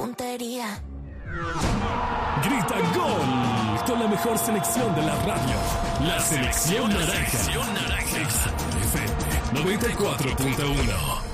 puntería. Grita gol con la mejor selección de la radio. La selección naranja. Exa FM 94.1.